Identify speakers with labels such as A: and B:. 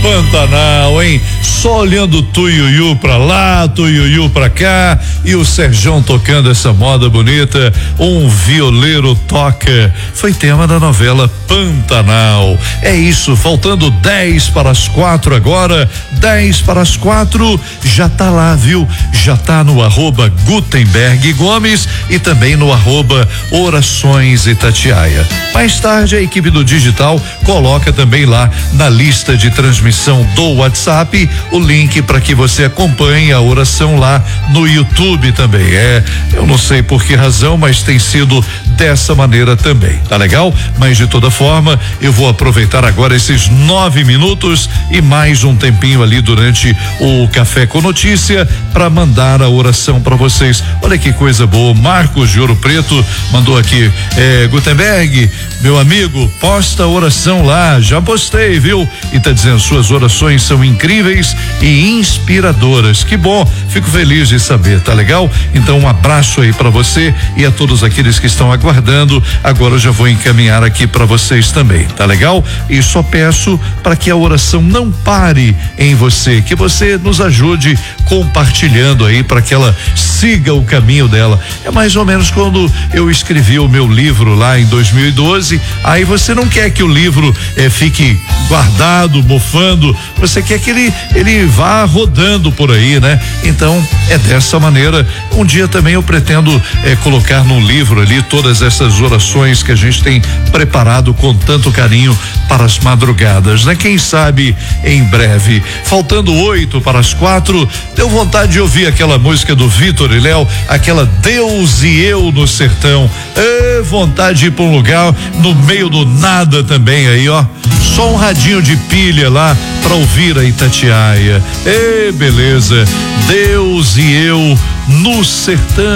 A: Pantanal, hein? Só olhando Tuiuiu pra lá, Tuiuiu pra cá e o Serjão tocando essa moda bonita. Um violeiro toca. Foi tema da novela Pantanal. É isso, faltando 10:45 agora, 10:45, já tá lá, viu? Já tá no @Gutenberg Gomes e também no @Orações Itatiaia. Mais tarde a equipe do digital coloca também lá na lista de transmissão do WhatsApp o link para que você acompanhe a oração lá no YouTube também. Eu não sei por que razão, mas tem sido dessa maneira também, tá legal? Mas de toda forma, eu vou aproveitar agora esses 9 minutos e mais um tempinho ali durante o Café com Notícia para mandar a oração para vocês. Olha que coisa boa, Marcos de Ouro Preto mandou aqui, Gutenberg, meu amigo, posta a oração lá, já postei, viu? E tá dizendo, suas orações são incríveis e inspiradoras. Que bom, fico feliz de saber, tá legal? Então um abraço aí para você e a todos aqueles que estão aguardando. Agora eu já vou encaminhar aqui para vocês também, tá legal? E só peço para que a oração não pare em você, que você nos ajude compartilhando aí para que ela siga o caminho dela. É mais ou menos quando eu escrevi o meu livro lá em 2012, aí você não quer que o livro fique guardado, mofando, você quer que ele vá rodando por aí, né? Então é dessa maneira. Um dia também eu pretendo colocar num livro ali todas essas orações que a gente tem preparado com tanto carinho para as madrugadas, né? Quem sabe em breve. Faltando 8:45, deu vontade de ouvir aquela música do Vitor e Léo, aquela Deus e Eu no Sertão. Vontade de ir para um lugar no meio do nada também aí, ó. Só um radinho de pilha lá para ouvir a Itatiaia. Beleza. Deus e Eu no Sertão.